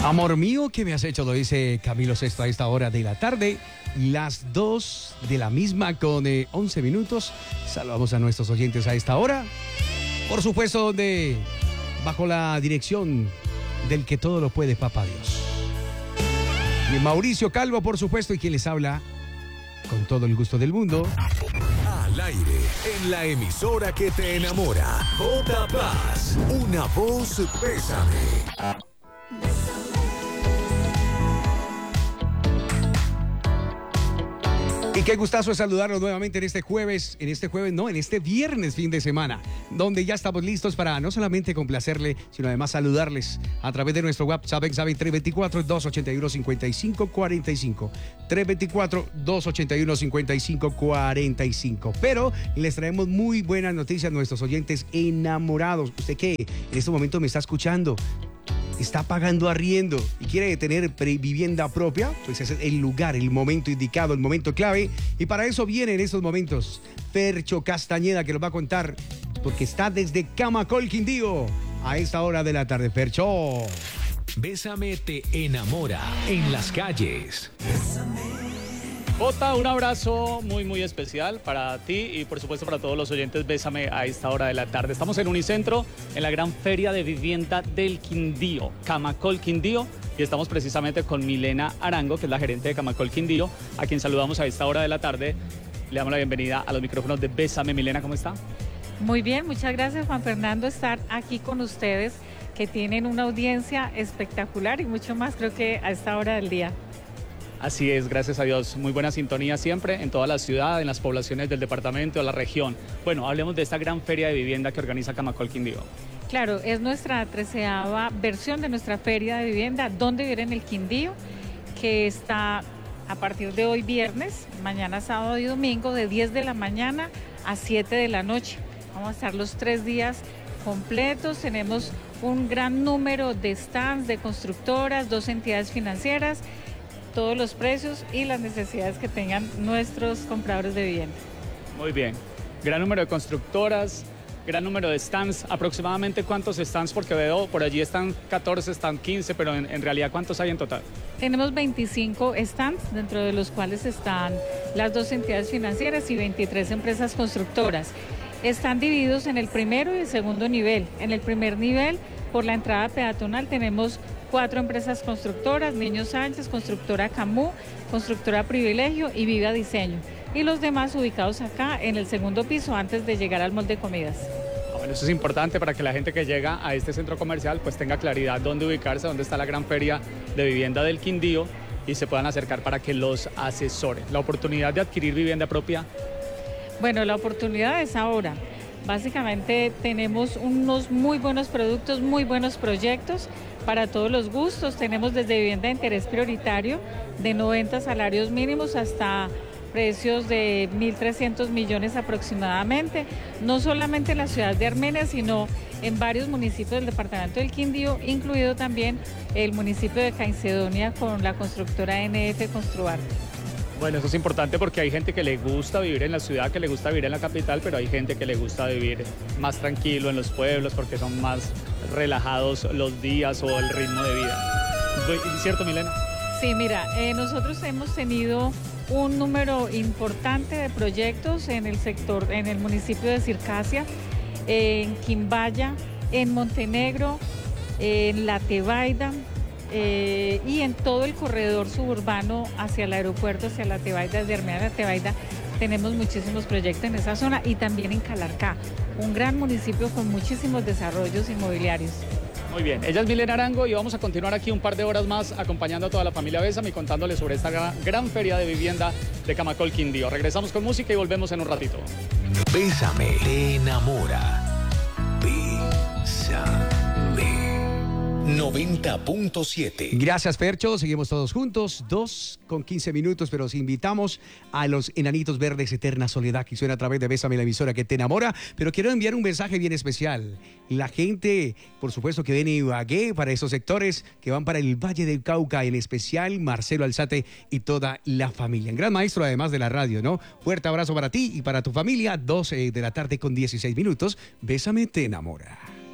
Amor mío, ¿qué me has hecho? Lo dice Camilo Sesto a esta hora de la tarde, las 2 de la misma con 11 minutos. Saludamos a nuestros oyentes a esta hora. Por supuesto, bajo la dirección del que todo lo puede, Papá Dios. Y Mauricio Calvo, por supuesto, y quien les habla con todo el gusto del mundo. Al aire, en la emisora que te enamora. J Paz, una voz Bésame. Y qué gustazo es saludarlos nuevamente en este viernes, fin de semana, donde ya estamos listos para no solamente complacerle, sino además saludarles a través de nuestro WhatsApp, saben, 324-281-5545, 324-281-5545. Pero les traemos muy buenas noticias a nuestros oyentes enamorados. Usted que en este momento me está escuchando, está pagando arriendo y quiere tener vivienda propia, pues ese es el lugar, el momento indicado, el momento clave. Y para eso viene en estos momentos Fercho Castañeda, que nos va a contar, porque está desde Camacol, Quindío, a esta hora de la tarde. Fercho. Bésame te enamora en las calles. Jota, un abrazo muy especial para ti y por supuesto para todos los oyentes. Bésame a esta hora de la tarde. Estamos en Unicentro, en la gran feria de vivienda del Quindío, Camacol Quindío, y estamos precisamente con Milena Arango, que es la gerente de Camacol Quindío, a quien saludamos a esta hora de la tarde. Le damos la bienvenida a los micrófonos de Bésame. Milena, ¿cómo está? Muy bien, muchas gracias, Juan Fernando, estar aquí con ustedes, que tienen una audiencia espectacular y mucho más, creo que a esta hora del día. Así es, gracias a Dios. Muy buena sintonía siempre en toda la ciudad, en las poblaciones del departamento, de la región. Bueno, hablemos de esta gran feria de vivienda que organiza Camacol Quindío. Claro, es nuestra 13ª versión de nuestra feria de vivienda, Donde Vivir en el Quindío, que está a partir de hoy viernes, mañana sábado y domingo, de 10 de la mañana a 7 de la noche. Vamos a estar los 3 días completos. Tenemos un gran número de stands, de constructoras, 2 entidades financieras, todos los precios y las necesidades que tengan nuestros compradores de vivienda. Muy bien. Gran número de constructoras, gran número de stands. ¿Aproximadamente cuántos stands? Porque veo por allí están 14, están 15, pero en realidad, ¿cuántos hay en total? Tenemos 25 stands, dentro de los cuales están las 2 entidades financieras y 23 empresas constructoras. Están divididos en el primero y el segundo nivel. En el primer nivel, por la entrada peatonal, tenemos 4 empresas constructoras: Niño Sánchez, Constructora Camú, Constructora Privilegio y Viva Diseño. Y los demás ubicados acá en el segundo piso antes de llegar al mall de comidas. Bueno, eso es importante para que la gente que llega a este centro comercial pues tenga claridad dónde ubicarse, dónde está la gran feria de vivienda del Quindío y se puedan acercar para que los asesoren. La oportunidad de adquirir vivienda propia. Bueno, la oportunidad es ahora. Básicamente tenemos unos muy buenos productos, muy buenos proyectos para todos los gustos. Tenemos desde vivienda de interés prioritario de 90 salarios mínimos hasta precios de 1.300 millones aproximadamente, no solamente en la ciudad de Armenia, sino en varios municipios del departamento del Quindío, incluido también el municipio de Caicedonia con la constructora NF Construarte. Bueno, eso es importante porque hay gente que le gusta vivir en la ciudad, que le gusta vivir en la capital, pero hay gente que le gusta vivir más tranquilo en los pueblos porque son más relajados los días o el ritmo de vida. ¿Cierto, Milena? Sí, mira, nosotros hemos tenido un número importante de proyectos en el sector, en el municipio de Circasia, en Quimbaya, en Montenegro, en La Tebaida, y en todo el corredor suburbano hacia el aeropuerto, hacia La Tebaida, desde Armenia a La Tebaida, tenemos muchísimos proyectos en esa zona y también en Calarcá, un gran municipio con muchísimos desarrollos inmobiliarios. Muy bien, ella es Milena Arango y vamos a continuar aquí un par de horas más acompañando a toda la familia Bésame y contándoles sobre esta gran feria de vivienda de Camacol Quindío. Regresamos con música y volvemos en un ratito. Bésame te enamora. Bésame. 90.7. Gracias, Fercho. Seguimos todos juntos. 2:15 minutos, pero os invitamos a los Enanitos Verdes Eterna Soledad, que suena a través de Bésame, la emisora que te enamora. Pero quiero enviar un mensaje bien especial. La gente, por supuesto, que viene de Ibagué, para esos sectores que van para el Valle del Cauca, en especial Marcelo Alzate y toda la familia. Un gran maestro, además de la radio, ¿no? Fuerte abrazo para ti y para tu familia. 12 de la tarde con 16 minutos. Bésame te enamora.